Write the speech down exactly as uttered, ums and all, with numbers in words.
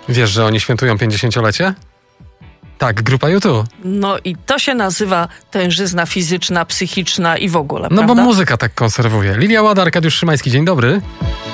Wiesz, że oni świętują pięćdziesięciolecie? Tak, grupa U two. No i to się nazywa tężyzna fizyczna, psychiczna i w ogóle, No prawda? bo muzyka tak konserwuje. Lilia Łada, Arkadiusz Szymański, dzień dobry.